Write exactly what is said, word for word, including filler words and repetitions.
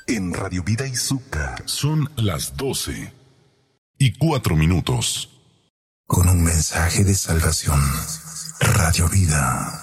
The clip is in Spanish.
En Radio Vida Izuka. Son las doce y cuatro minutos. Con un mensaje de salvación. Radio Vida.